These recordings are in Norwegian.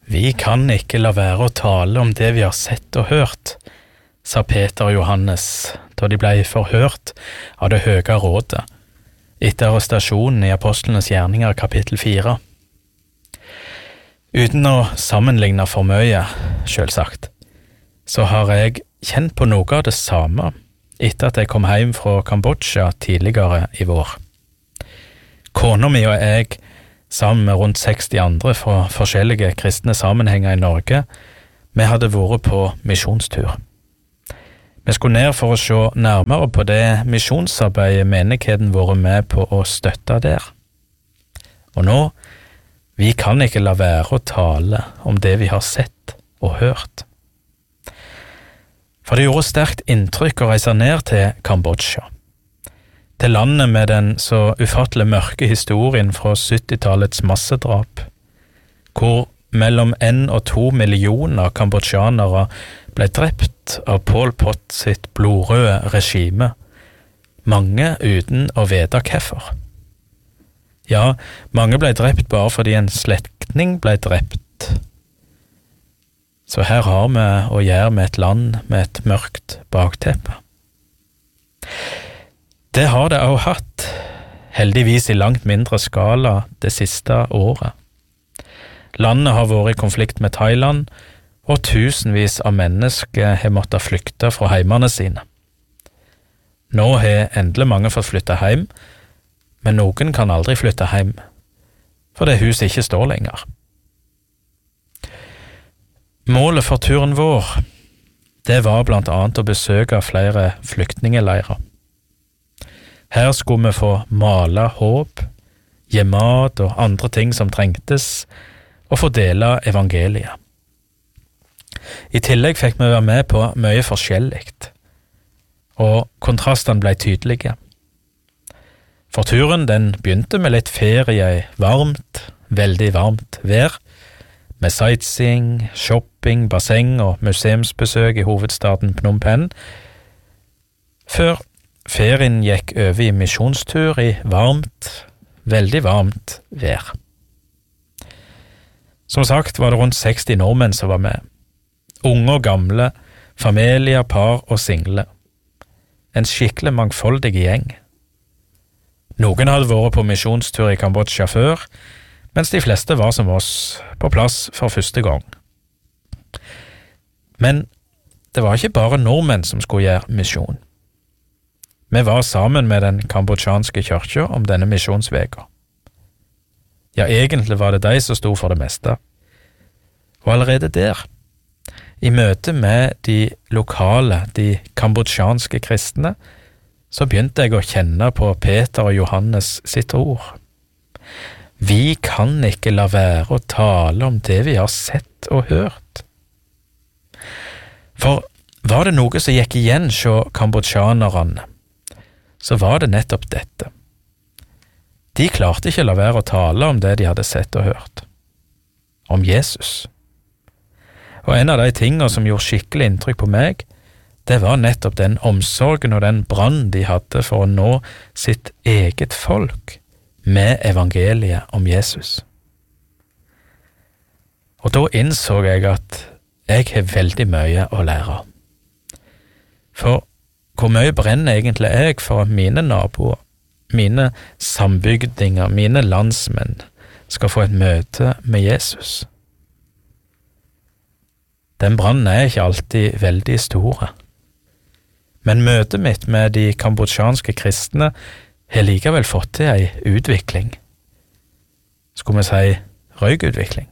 Vi kan ikke la være å tale om det vi har sett og hørt, sa Peter og Johannes da de ble forhørt av det høye rådet etter arrestasjonen i Apostlenes gjerninger kapittel 4. Uten å sammenligne for mye, selvsagt, så har jeg kjent på noe av det samme etter at jeg kom hjem fra Kambodsja tidligere i vår. Kona mi og jeg, sammen med rundt 60 andre fra forskjellige kristne sammenhenger i Norge, vi hadde vært på misjonstur. Vi skulle ned for å se nærmere på det misjonsarbeidet menigheten vært med på å støtte der. Og nå, vi kan ikke la være å tale om det vi har sett og hørt. For det gjorde sterkt inntrykk å reise ned til Kambodsja, til landet med den så ufattelig mørke historien fra 70-tallets massedrap, hvor mellom 1 og 2 millioner kambodsjanere ble drept av Pol Pot sitt blodrøde regime, mange uten å vite hvorfor. Ja, mange ble drept bare fordi en slektning ble drept. Så her har vi å gjøre med et land med et mørkt bakteppe. Det har det også hatt, heldigvis i langt mindre skala det siste året. Landet har vært i konflikt med Thailand, og tusenvis av mennesker har måttet flykte fra heimene sine. Nå har endelig mange fått flytte hjem, men noen kan aldri flytte hjem, fordi huset ikke står lenger. Målet for turen vår, det var blant annet å besøke flere flyktningeleirer. Her skulle vi få male håp, gi mat og andre ting som trengtes, og få dele evangeliet. I tillegg fikk vi være med på mye forskjelligt, og kontrastene ble tydelige. For turen den begynte med litt ferie i varmt, veldig varmt vær, med sightseeing, shopping, basseng og museumsbesøk i hovedstaden Phnom Penh, før ferien gikk over i misjonstur i varmt, veldig varmt vær. Som sagt var det rundt 60 nordmenn som var med. Unge og gamle, familier, par og single. En skikkelig mangfoldig gjeng. Noen hadde vært på misjonstur i Kambodsja før, mens de fleste var som oss, på plass for første gang. Men det var ikke bare nordmenn som skulle gjøre misjon. Vi var sammen med den kambodsjanske kirka om denne misjonsveka. Ja, egentlig var det de som sto for det meste. Og allerede der, i møte med de lokale, de kambodsjanske kristne, så begynte jeg å kjenne på Peter og Johannes sitt ord. Vi kan ikke la være å tale om det vi har sett og hørt. For var det noe som gikk igjen hos kambodsjanerne, så var det nettopp dette. De klarte ikke la være å tale om det de hadde sett og hørt. Om Jesus. Og en av de tingene som gjorde skikkelig inntrykk på meg, det var nettopp den omsorgen og den brann de hadde for å nå sitt eget folk med evangeliet om Jesus. Og da innså jeg at jeg har veldig mye å lære. For hvor mye brenner egentlig jeg for at mine naboer, mine sambygdinger, mine landsmenn skal få et møte med Jesus? Den brannen er ikke alltid veldig store. Men møtet mitt med de kambodsjanske kristne har likevel fått til ei utvikling. Skulle vi si røykutvikling.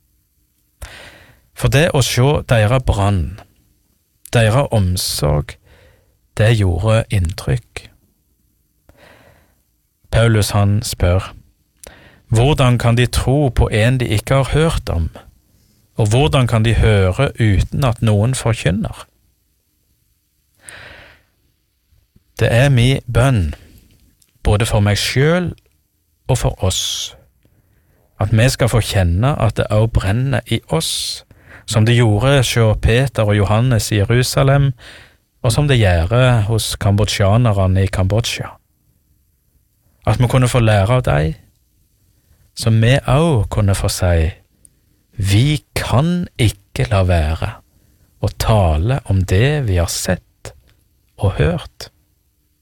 For det å se deres brann, deres omsorg, det gjorde inntrykk. Paulus han spør, hvordan kan de tro på en de ikke har hørt om, og hvordan kan de høre uten at noen forkynner? Det er min bønn, både for meg selv og for oss, at vi skal få kjenne at det også brenner i oss, som det gjorde hos Peter og Johannes i Jerusalem, og som det gjør hos kambodsjanerne i Kambodsja. At vi kunne få lære av deg, så vi også kunne få si, vi kan ikke la være å tale om det vi har sett og hørt.